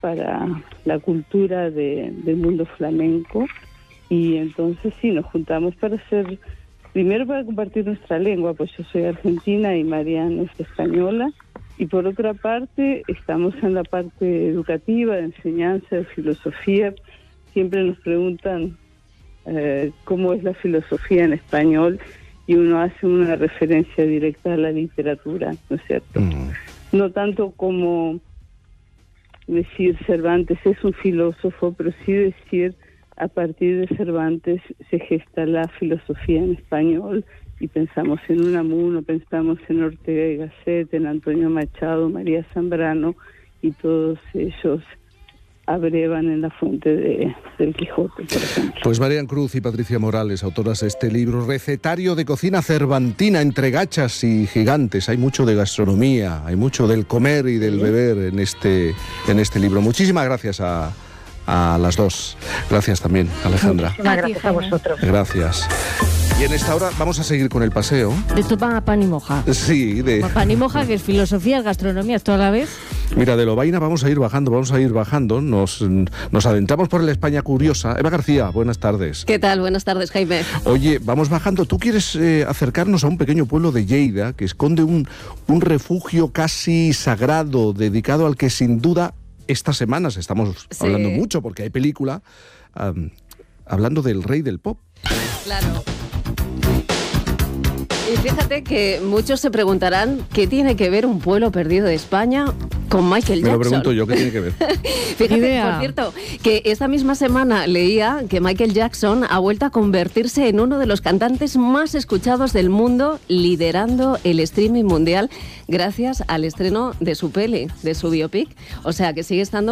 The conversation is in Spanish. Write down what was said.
para la cultura del mundo flamenco. Y entonces sí, nos juntamos primero para compartir nuestra lengua, pues yo soy argentina y Mariana es española, y por otra parte estamos en la parte educativa, de enseñanza, de filosofía. Siempre nos preguntan cómo es la filosofía en español, y uno hace una referencia directa a la literatura, ¿no es cierto? No tanto como decir Cervantes es un filósofo, pero sí decir a partir de Cervantes se gesta la filosofía en español, y pensamos en Unamuno, pensamos en Ortega y Gasset, en Antonio Machado, María Zambrano, y todos ellos abrevan en la fuente del Quijote, por ejemplo. Pues Marian Cruz y Patricia Morales, autoras de este libro, Recetario de cocina cervantina entre gachas y gigantes. Hay mucho de gastronomía, hay mucho del comer y del beber en este libro. Muchísimas gracias a las dos. Gracias también, Alejandra. Muchísimas gracias a vosotros. Gracias. Y en esta hora vamos a seguir con el paseo. Esto va pan y moja. Sí, pan y moja, que es filosofía, es gastronomía, es toda la vez. Mira, de Lovaina vamos a ir bajando. Nos adentramos por la España curiosa. Eva García, buenas tardes. ¿Qué tal? Buenas tardes, Jaime. Oye, vamos bajando. Tú quieres acercarnos a un pequeño pueblo de Lleida que esconde un refugio casi sagrado dedicado al que sin duda estas semanas estamos hablando mucho, porque hay película hablando del rey del pop. Claro. Y fíjate que muchos se preguntarán qué tiene que ver un pueblo perdido de España con Michael Jackson. Me lo pregunto yo, ¿qué tiene que ver? Fíjate, por cierto, que esta misma semana leía que Michael Jackson ha vuelto a convertirse en uno de los cantantes más escuchados del mundo, liderando el streaming mundial gracias al estreno de su peli, de su biopic. O sea, que sigue estando